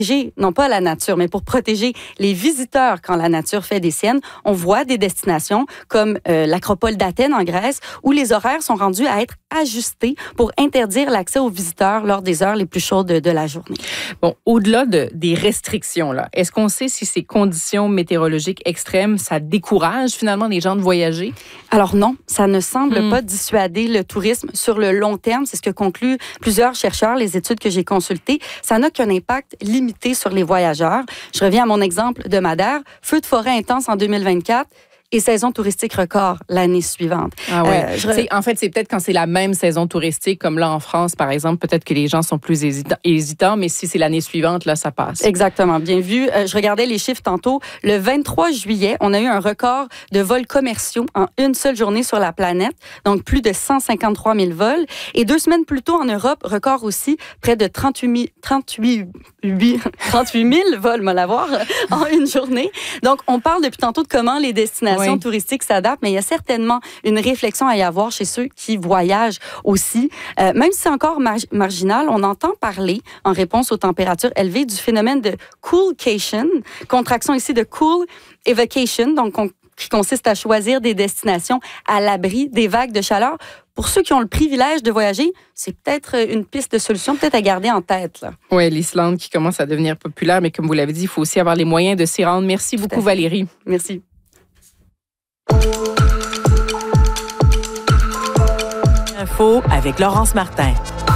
non pas la nature, mais pour protéger les visiteurs quand la nature fait des siennes. On voit des destinations comme l'Acropole d'Athènes en Grèce où les horaires sont rendus à être ajustés pour interdire l'accès aux visiteurs lors des heures les plus chaudes de la journée. Bon, au-delà des restrictions, là, est-ce qu'on sait si ces conditions météorologiques extrêmes, ça décourage finalement les gens de voyager? Alors non, ça ne semble pas dissuader le tourisme sur le long terme. C'est ce que concluent plusieurs chercheurs, les études que j'ai consultées. Ça n'a qu'un impact limité sur les voyageurs. Je reviens à mon exemple de Madère. Feu de forêt intense en 2024 et saison touristique record l'année suivante. Ah ouais. En fait, c'est peut-être quand c'est la même saison touristique, comme là en France, par exemple, peut-être que les gens sont plus hésitants, mais si c'est l'année suivante, là, ça passe. Exactement, bien vu. Je regardais les chiffres tantôt. Le 23 juillet, on a eu un record de vols commerciaux en une seule journée sur la planète, donc plus de 153 000 vols. Et 2 semaines plus tôt, en Europe, record aussi, près de 38 000 vols, me l'avoir, en une journée. Donc, on parle depuis tantôt de comment les destinations touristiques s'adaptent, mais il y a certainement une réflexion à y avoir chez ceux qui voyagent aussi. Même si c'est encore marginal, on entend parler, en réponse aux températures élevées, du phénomène de coolcation, contraction ici de cool evacation, donc qui consiste à choisir des destinations à l'abri des vagues de chaleur. Pour ceux qui ont le privilège de voyager, c'est peut-être une piste de solution, peut-être à garder en tête. Oui, l'Islande qui commence à devenir populaire, mais comme vous l'avez dit, il faut aussi avoir les moyens de s'y rendre. Merci beaucoup, Valérie. Merci. Info avec Laurence Martin.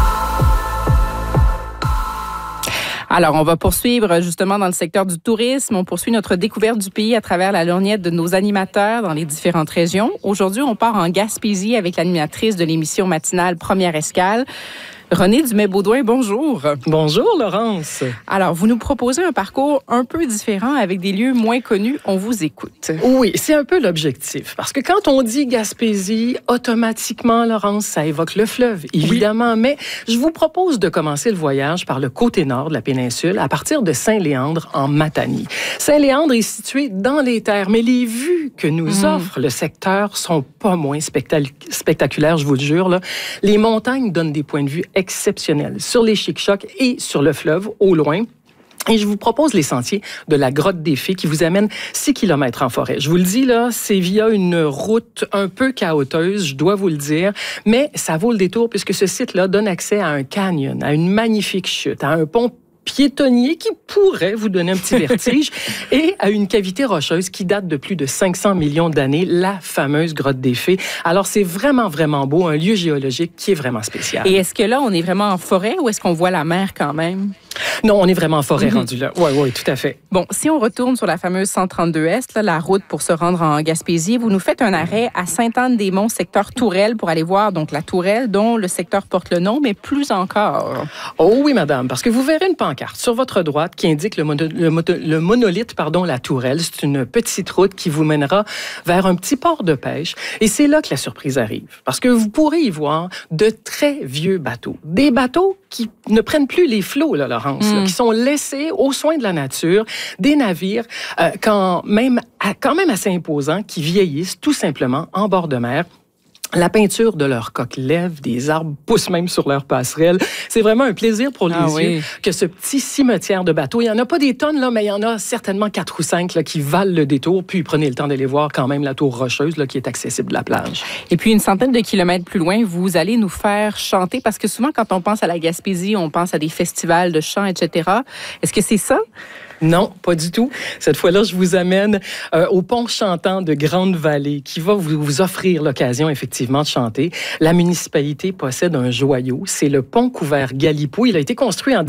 Alors, on va poursuivre justement dans le secteur du tourisme. On poursuit notre découverte du pays à travers la lorgnette de nos animateurs dans les différentes régions. Aujourd'hui, on part en Gaspésie avec l'animatrice de l'émission matinale Première Escale, Renée Dumais-Baudouin, bonjour. Bonjour, Laurence. Alors, vous nous proposez un parcours un peu différent avec des lieux moins connus. On vous écoute. Oui, c'est un peu l'objectif. Parce que quand on dit Gaspésie, automatiquement, Laurence, ça évoque le fleuve, évidemment. Oui. Mais je vous propose de commencer le voyage par le côté nord de la péninsule, à partir de Saint-Léandre, en Matanie. Saint-Léandre est situé dans les terres, mais les vues que nous offre le secteur sont pas moins spectaculaires, je vous le jure. Là. Les montagnes donnent des points de vue exceptionnels sur les Chic-Chocs et sur le fleuve au loin. Et je vous propose les sentiers de la Grotte des Fées qui vous amènent 6 km en forêt. Je vous le dis, là, c'est via une route un peu chaoteuse, je dois vous le dire, mais ça vaut le détour puisque ce site-là donne accès à un canyon, à une magnifique chute, à un pont piétonnier qui pourrait vous donner un petit vertige et à une cavité rocheuse qui date de plus de 500 millions d'années, la fameuse Grotte des Fées. Alors, c'est vraiment, vraiment beau, un lieu géologique qui est vraiment spécial. Et est-ce que là, on est vraiment en forêt ou est-ce qu'on voit la mer quand même? Non, on est vraiment en forêt rendu là. Oui, tout à fait. Bon, si on retourne sur la fameuse 132 Est, là, la route pour se rendre en Gaspésie, vous nous faites un arrêt à Sainte-Anne-des-Monts, secteur Tourelle, pour aller voir donc la Tourelle, dont le secteur porte le nom, mais plus encore. Oh oui, madame, parce que vous verrez une pancarte sur votre droite qui indique le monolithe, la Tourelle. C'est une petite route qui vous mènera vers un petit port de pêche. Et c'est là que la surprise arrive. Parce que vous pourrez y voir de très vieux bateaux. Des bateaux qui ne prennent plus les flots, là, Laurence, là, qui sont laissés aux soins de la nature. Des navires quand même assez imposants qui vieillissent tout simplement en bord de mer. La peinture de leurs coques lève, des arbres poussent même sur leurs passerelles. C'est vraiment un plaisir pour les yeux que ce petit cimetière de bateaux. Il n'y en a pas des tonnes, là, mais il y en a certainement 4 ou 5 là, qui valent le détour. Puis prenez le temps d'aller voir quand même la tour rocheuse là, qui est accessible de la plage. Et puis, une centaine de kilomètres plus loin, vous allez nous faire chanter, parce que souvent, quand on pense à la Gaspésie, on pense à des festivals de chant, etc. Est-ce que c'est ça? Non, pas du tout. Cette fois-là, je vous amène au pont chantant de Grande-Vallée qui va vous offrir l'occasion, effectivement, de chanter. La municipalité possède un joyau. C'est le pont couvert Galipeau. Il a été construit en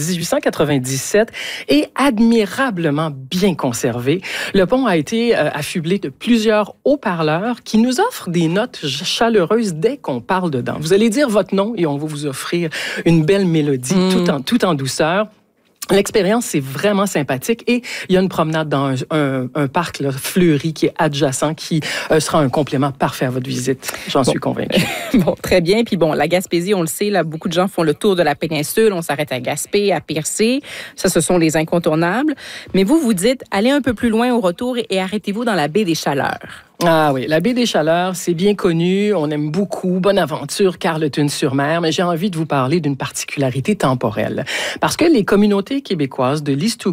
1897 et admirablement bien conservé. Le pont a été affublé de plusieurs haut-parleurs qui nous offrent des notes chaleureuses dès qu'on parle dedans. Vous allez dire votre nom et on va vous offrir une belle mélodie tout en douceur. L'expérience, c'est vraiment sympathique et il y a une promenade dans un parc là, fleuri qui est adjacent, qui sera un complément parfait à votre visite. J'en suis convaincue. Bon, très bien. Puis bon, la Gaspésie, on le sait, là, beaucoup de gens font le tour de la péninsule. On s'arrête à Gaspé, à Percé. Ça, ce sont les incontournables. Mais vous dites, allez un peu plus loin au retour et arrêtez-vous dans la baie des Chaleurs. Ah oui, la baie des Chaleurs, c'est bien connu, on aime beaucoup, Bonaventure, Carleton-sur-Mer, mais j'ai envie de vous parler d'une particularité temporelle. Parce que les communautés québécoises de l'Istouguet